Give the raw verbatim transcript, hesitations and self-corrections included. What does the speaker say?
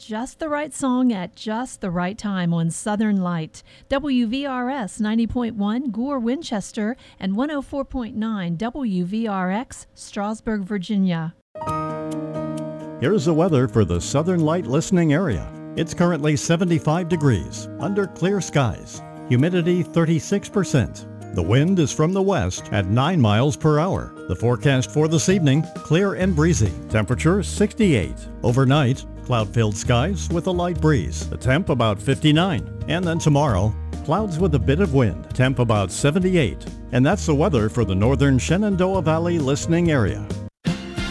Just the right song at just the right time on Southern Light. W V R S ninety point one Gore, Winchester, and one oh four point nine W V R X, Strasburg, Virginia. Here's the weather for the Southern Light listening area. It's currently seventy-five degrees, under clear skies. Humidity thirty-six percent. The wind is from the west at nine miles per hour. The forecast for this evening, clear and breezy. Temperature sixty-eight. Overnight, cloud-filled skies with a light breeze. The temp about fifty-nine. And then tomorrow, clouds with a bit of wind. Temp about seventy-eight. And that's the weather for the northern Shenandoah Valley listening area.